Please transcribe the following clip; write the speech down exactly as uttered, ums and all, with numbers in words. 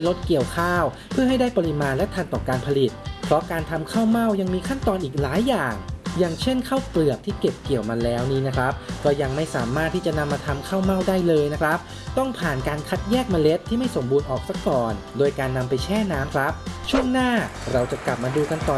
รถเกี่ยวข้าวเพื่อให้ได้ปริมาณและทันต่อการผลิตเพราะการทำข้าวเม่ายังมีขั้นตอนอีกหลายอย่างอย่างเช่นข้าวเปลือกที่เก็บเกี่ยวมาแล้วนี้นะครับก็ยังไม่สามารถที่จะนำมาทำข้าวเม่าได้เลยนะครับต้องผ่านการคัดแยกเมล็ดที่ไม่สมบูรณ์ออกซะก่อนโดยการนำไปแช่น้ำครับช่วงหน้าเราจะกลับมาดูกันต่อ